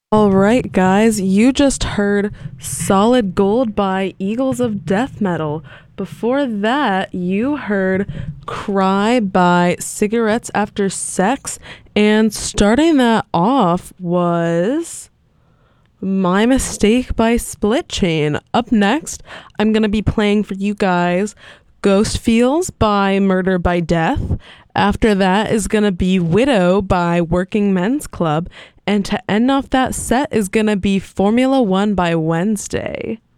All right, guys, you just heard Solid Gold by Eagles of Death Metal. Before that, you heard Cry by Cigarettes After Sex. And starting that off was My Mistake by Split Chain. Up next, I'm going to be playing for you guys Ghost Feels by Murder by Death. After that is going to be Widow by Working Men's Club. And to end off that set is going to be Formula One by Wednesday.